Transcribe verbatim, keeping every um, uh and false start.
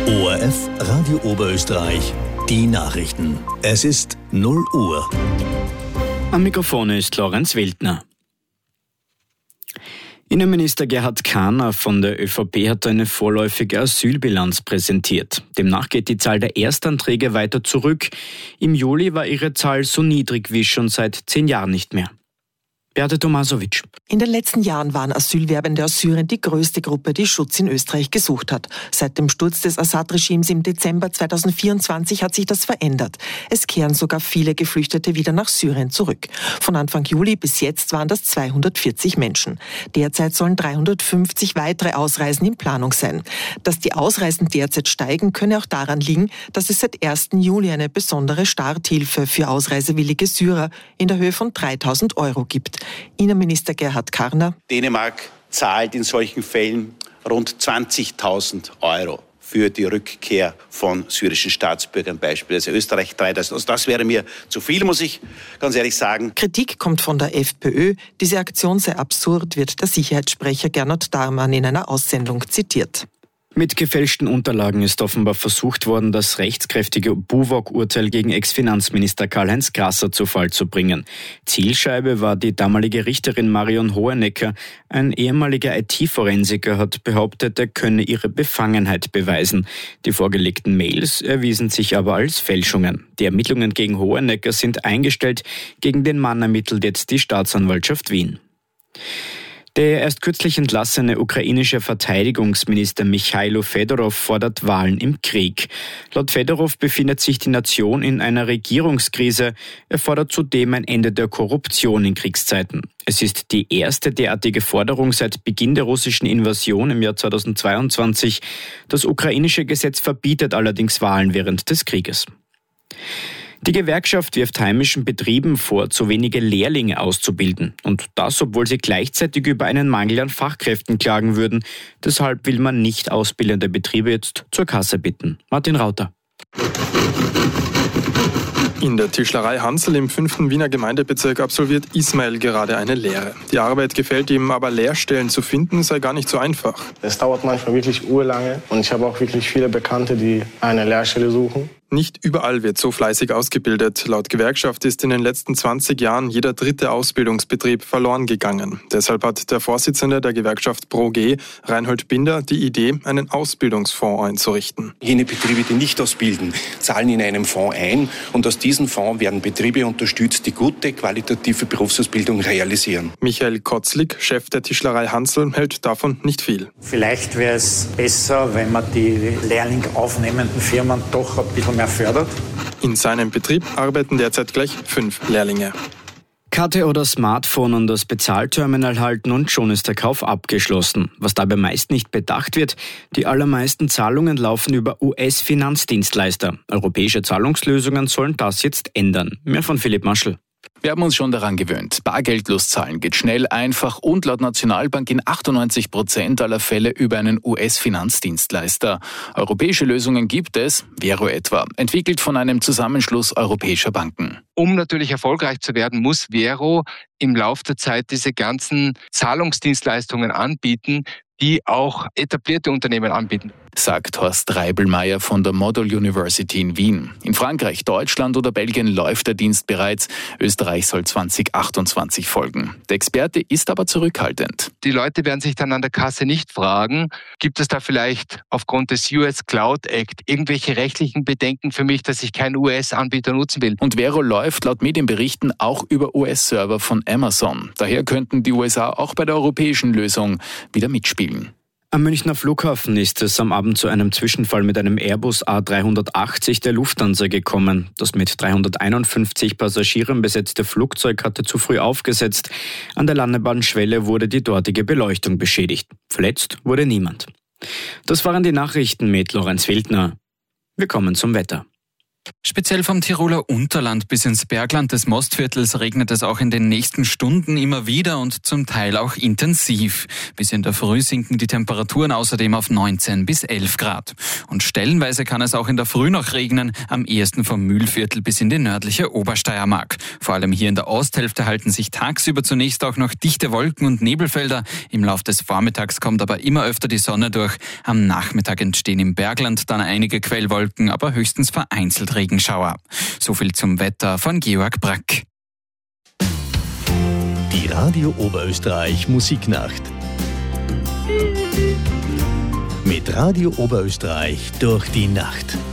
O R F Radio Oberösterreich, die Nachrichten. Es ist null Uhr. Am Mikrofon ist Lorenz Wildner. Innenminister Gerhard Kahner von der ÖVP hat eine vorläufige Asylbilanz präsentiert. Demnach geht die Zahl der Erstanträge weiter zurück. Im Juli war ihre Zahl so niedrig wie schon seit zehn Jahren nicht mehr. Beate Tomasovic. In den letzten Jahren waren Asylwerbende aus Syrien die größte Gruppe, die Schutz in Österreich gesucht hat. Seit dem Sturz des Assad-Regimes im Dezember zweitausendvierundzwanzig hat sich das verändert. Es kehren sogar viele Geflüchtete wieder nach Syrien zurück. Von Anfang Juli bis jetzt waren das zweihundertvierzig Menschen. Derzeit sollen dreihundertfünfzig weitere Ausreisen in Planung sein. Dass die Ausreisen derzeit steigen, könne auch daran liegen, dass es seit ersten Juli eine besondere Starthilfe für ausreisewillige Syrer in der Höhe von dreitausend Euro gibt. Innenminister Gerhard Kahner. Dänemark zahlt in solchen Fällen rund zwanzigtausend Euro für die Rückkehr von syrischen Staatsbürgern beispielsweise. Österreich dreitausend. Also das wäre mir zu viel, muss ich ganz ehrlich sagen. Kritik kommt von der FPÖ. Diese Aktion sei absurd, wird der Sicherheitssprecher Gernot Darmann in einer Aussendung zitiert. Mit gefälschten Unterlagen ist offenbar versucht worden, das rechtskräftige Buwog-Urteil gegen Ex-Finanzminister Karl-Heinz Grasser zu Fall zu bringen. Zielscheibe war die damalige Richterin Marion Hohenecker. Ein ehemaliger I T-Forensiker hat behauptet, er könne ihre Befangenheit beweisen. Die vorgelegten Mails erwiesen sich aber als Fälschungen. Die Ermittlungen gegen Hohenecker sind eingestellt. Gegen den Mann ermittelt jetzt die Staatsanwaltschaft Wien. Der erst kürzlich entlassene ukrainische Verteidigungsminister Michailo Fedorov fordert Wahlen im Krieg. Laut Fedorov befindet sich die Nation in einer Regierungskrise. Er fordert zudem ein Ende der Korruption in Kriegszeiten. Es ist die erste derartige Forderung seit Beginn der russischen Invasion im Jahr zweitausendzweiundzwanzig. Das ukrainische Gesetz verbietet allerdings Wahlen während des Krieges. Die Gewerkschaft wirft heimischen Betrieben vor, zu wenige Lehrlinge auszubilden. Und das, obwohl sie gleichzeitig über einen Mangel an Fachkräften klagen würden. Deshalb will man nicht ausbildende Betriebe jetzt zur Kasse bitten. Martin Rauter. In der Tischlerei Hansl im fünften Wiener Gemeindebezirk absolviert Ismail gerade eine Lehre. Die Arbeit gefällt ihm, aber Lehrstellen zu finden sei gar nicht so einfach. Es dauert manchmal wirklich urlange und ich habe auch wirklich viele Bekannte, die eine Lehrstelle suchen. Nicht überall wird so fleißig ausgebildet. Laut Gewerkschaft ist in den letzten zwanzig Jahren jeder dritte Ausbildungsbetrieb verloren gegangen. Deshalb hat der Vorsitzende der Gewerkschaft ProG, Reinhold Binder, die Idee, einen Ausbildungsfonds einzurichten. Jene Betriebe, die nicht ausbilden, zahlen in einem Fonds ein und aus diesem Fonds werden Betriebe unterstützt, die gute, qualitative Berufsausbildung realisieren. Michael Kotzlik, Chef der Tischlerei Hansl, hält davon nicht viel. Vielleicht wäre es besser, wenn man die Lehrling aufnehmenden Firmen doch ein bisschen mehr fördert. In seinem Betrieb arbeiten derzeit gleich fünf Lehrlinge. Karte oder Smartphone an das Bezahlterminal halten und schon ist der Kauf abgeschlossen. Was dabei meist nicht bedacht wird, die allermeisten Zahlungen laufen über U S-Finanzdienstleister. Europäische Zahlungslösungen sollen das jetzt ändern. Mehr von Philipp Maschel. Wir haben uns schon daran gewöhnt. Bargeldlos zahlen geht schnell, einfach und laut Nationalbank in achtundneunzig Prozent aller Fälle über einen U S-Finanzdienstleister. Europäische Lösungen gibt es, Vero etwa, entwickelt von einem Zusammenschluss europäischer Banken. Um natürlich erfolgreich zu werden, muss Vero im Laufe der Zeit diese ganzen Zahlungsdienstleistungen anbieten, die auch etablierte Unternehmen anbieten. Sagt Horst Reibelmeier von der Model University in Wien. In Frankreich, Deutschland oder Belgien läuft der Dienst bereits. Österreich soll zwanzig achtundzwanzig folgen. Der Experte ist aber zurückhaltend. Die Leute werden sich dann an der Kasse nicht fragen, gibt es da vielleicht aufgrund des U S Cloud Act irgendwelche rechtlichen Bedenken für mich, dass ich keinen U S-Anbieter nutzen will? Und Vero läuft laut Medienberichten auch über U S-Server von Amazon. Daher könnten die U S A auch bei der europäischen Lösung wieder mitspielen. Am Münchner Flughafen ist es am Abend zu einem Zwischenfall mit einem Airbus A dreihundertachtzig der Lufthansa gekommen. Das mit dreihunderteinundfünfzig Passagieren besetzte Flugzeug hatte zu früh aufgesetzt. An der Landebahnschwelle wurde die dortige Beleuchtung beschädigt. Verletzt wurde niemand. Das waren die Nachrichten mit Lorenz Wildner. Wir kommen zum Wetter. Speziell vom Tiroler Unterland bis ins Bergland des Mostviertels regnet es auch in den nächsten Stunden immer wieder und zum Teil auch intensiv. Bis in der Früh sinken die Temperaturen außerdem auf neunzehn bis elf Grad. Und stellenweise kann es auch in der Früh noch regnen, am ehesten vom Mühlviertel bis in die nördliche Obersteiermark. Vor allem hier in der Osthälfte halten sich tagsüber zunächst auch noch dichte Wolken- und Nebelfelder. Im Lauf des Vormittags kommt aber immer öfter die Sonne durch. Am Nachmittag entstehen im Bergland dann einige Quellwolken, aber höchstens vereinzelt Regenschauer. So viel zum Wetter von Georg Brack. Die Radio Oberösterreich Musiknacht. Mit Radio Oberösterreich durch die Nacht.